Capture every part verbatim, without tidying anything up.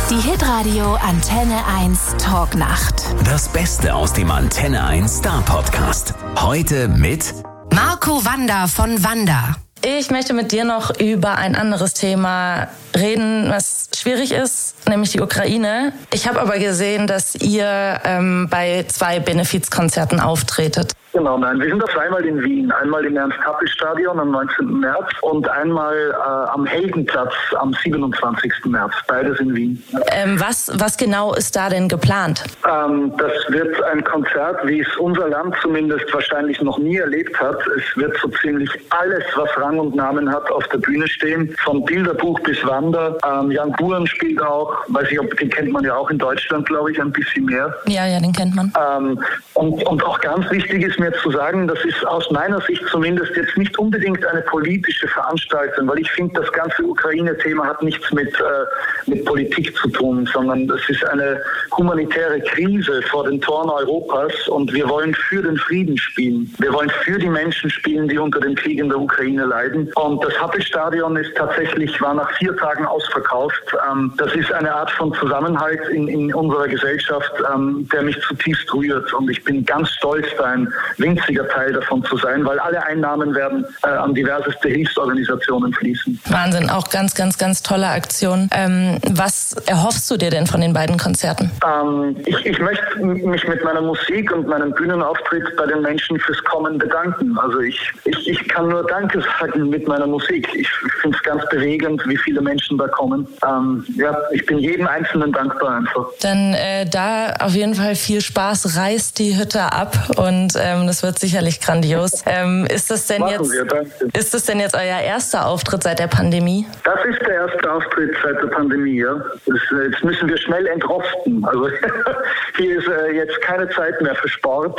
Die Hitradio Antenne eins Talknacht. Das Beste aus dem Antenne eins Star Podcast. Heute mit Marco Wanda von Wanda. Ich möchte mit dir noch über ein anderes Thema reden, was schwierig ist, nämlich die Ukraine. Ich habe aber gesehen, dass ihr ähm, bei zwei Benefizkonzerten auftretet. Genau, nein, wir sind da zweimal in Wien. Einmal im Ernst-Happel-Stadion am neunzehnten März und einmal äh, am Heldenplatz am siebenundzwanzigsten März. Beides in Wien. Ähm, was, was genau ist da denn geplant? Ähm, das wird ein Konzert, wie es unser Land zumindest wahrscheinlich noch nie erlebt hat. Es wird so ziemlich alles, was Rang und Namen hat, auf der Bühne stehen. Von Bilderbuch bis Wander. Ähm, Jan Buren spielt auch, weiß ich, ob, den kennt man ja auch in Deutschland, glaube ich, ein bisschen mehr. Ja, ja, den kennt man. Ähm, und, und auch ganz wichtig ist mir zu sagen, das ist aus meiner Sicht zumindest jetzt nicht unbedingt eine politische Veranstaltung, weil ich finde, das ganze Ukraine-Thema hat nichts mit, äh, mit Politik zu tun, sondern es ist eine humanitäre Krise vor den Toren Europas und wir wollen für den Frieden spielen. Wir wollen für die Menschen spielen, die unter dem Krieg in der Ukraine leiden. Und das Happel-Stadion ist tatsächlich, war nach vier Tagen ausverkauft. Ähm, das ist eine Art von Zusammenhalt in, in unserer Gesellschaft, ähm, der mich zutiefst rührt. Und ich bin ganz stolz, da ein winziger Teil davon zu sein, weil alle Einnahmen werden äh, an diverseste Hilfsorganisationen fließen. Wahnsinn, auch ganz, ganz, ganz tolle Aktion. Ähm, was erhoffst du dir denn von den beiden Konzerten? Ähm, ich, ich möchte mich mit meiner Musik und meinem Bühnenauftritt bei den Menschen fürs Kommen bedanken. Also ich, ich, ich kann nur Danke sagen mit meiner Musik. Ich finde es ganz bewegend, wie viele Menschen da kommen. Ähm, ja, ich bin jedem Einzelnen dankbar einfach. Dann äh, da auf jeden Fall viel Spaß, reißt die Hütte ab und ähm, das wird sicherlich grandios. Ähm, ist das denn jetzt, wir, ist das denn jetzt euer erster Auftritt seit der Pandemie? Das ist der erste Auftritt seit der Pandemie, ja. Das, jetzt müssen wir schnell entrosten. Also hier ist äh, jetzt keine Zeit mehr für Sport.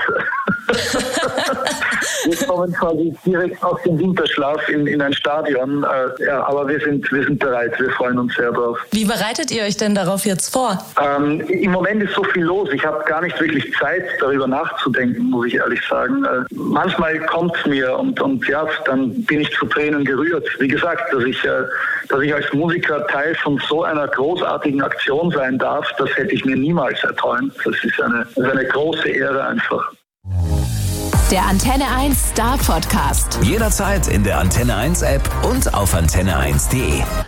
Wir kommen quasi direkt aus dem Winterschlaf in, in ein Stadion. Äh, ja, aber wir sind, wir sind bereit. Wir freuen uns sehr drauf. Wie bereitet ihr euch denn darauf jetzt vor? Ähm, Im Moment ist so viel los. Ich habe gar nicht wirklich Zeit, darüber nachzudenken, muss ich ehrlich sagen. Äh, manchmal kommt es mir und, und ja, dann bin ich zu Tränen gerührt. Wie gesagt, dass ich, äh, dass ich als Musiker Teil von so einer großartigen Aktion sein darf, das hätte ich mir niemals erträumt. Das ist eine, das ist eine große Ehre einfach. Der Antenne eins Star Podcast. jederzeit in der Antenne eins App und auf antenne eins punkt de.